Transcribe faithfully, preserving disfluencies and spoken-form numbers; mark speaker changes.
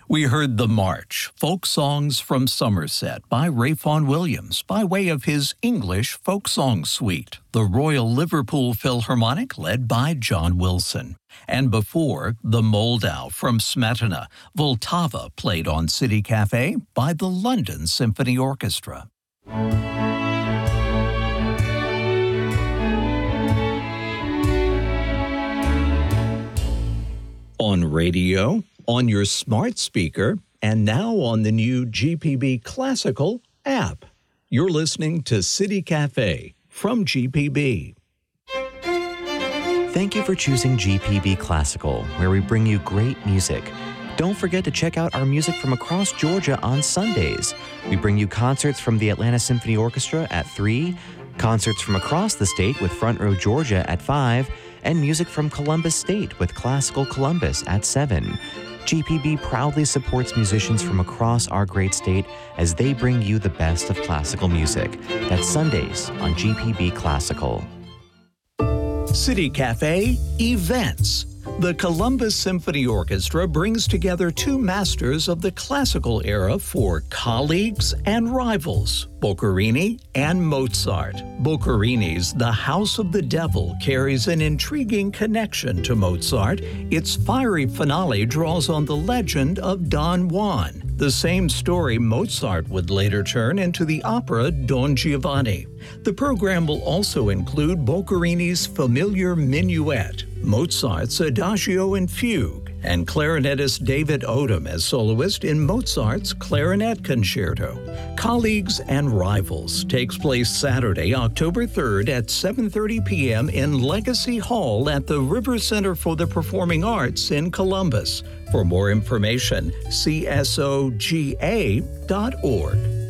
Speaker 1: We heard The March, Folk Songs from Somerset by Ray Vaughan Williams by way of his English folk song suite, the Royal Liverpool Philharmonic led by John Wilson. And before, The Moldau from Smetana, Vltava played on City Cafe by the London Symphony Orchestra. On radio, on your smart speaker, and now on the new G P B Classical app. You're listening to City Cafe from G P B.
Speaker 2: Thank you for choosing G P B Classical, where we bring you great music. Don't forget to check out our music from across Georgia on Sundays. We bring you concerts from the Atlanta Symphony Orchestra at three, concerts from across the state with Front Row Georgia at five, and music from Columbus State with Classical Columbus at seven. G P B proudly supports musicians from across our great state as they bring you the best of classical music. That's Sundays on G P B Classical.
Speaker 1: City Cafe Events. The Columbus Symphony Orchestra brings together two masters of the classical era for colleagues and rivals, Boccherini and Mozart. Boccherini's The House of the Devil carries an intriguing connection to Mozart. Its fiery finale draws on the legend of Don Juan, the same story Mozart would later turn into the opera Don Giovanni. The program will also include Boccherini's familiar minuet, Mozart's Adagio and Fugue, and clarinetist David Odom as soloist in Mozart's Clarinet Concerto. Colleagues and Rivals takes place Saturday, October third at seven thirty p.m. in Legacy Hall at the River Center for the Performing Arts in Columbus. For more information, c s o g a dot org.